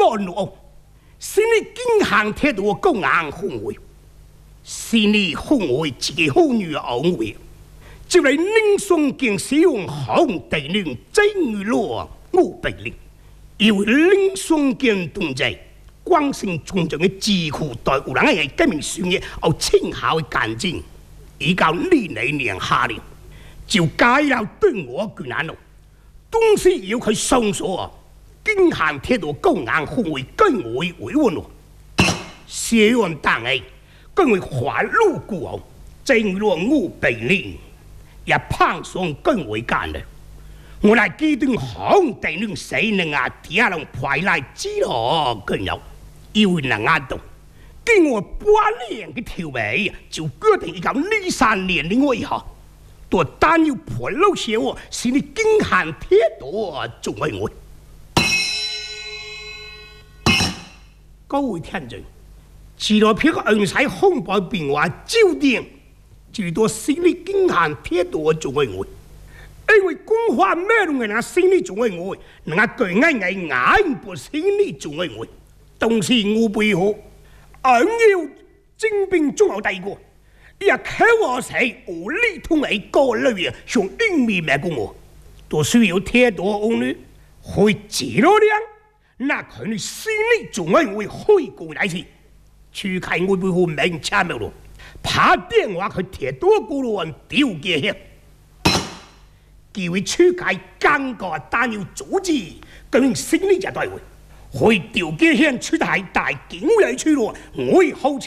安乐，心里经行铁道公安氛围，心里氛围自己好女安慰，就来宁松经使用红地令正月落五百令，因为宁松经同在广西中将的智库对有人嘅革命事业有称效嘅干净，依靠历年下令，就解了对我困难咯。东西要佢上诉啊！经行铁道公安氛围更为维稳咯。写完档案，更为法律固后，正落500令，也胖松更为干了。我来基定红地令谁能啊？底下人派来之后更有，因为能压动，经我半年嘅调味，就决定要23年另外以后。多担忧破路些我，是你经行铁道仲为我。各位听众，除了撇个恩使红白变化酒店，最多心里经行铁道仲为我。因为公话咩拢嘅人心里仲为我，人家对眼眼不心里仲为我。当时我背后，俺要精兵中后第过。也开我谁无力通为高类啊，像英米买过我，都需要铁道红女会几多量，那可能心里总会会过来去，去看我背后名车没咯，打电话去铁道公路丢给去，几位去看尴尬担忧阻止，可能心里就对会丢给去出台大警来去咯，我好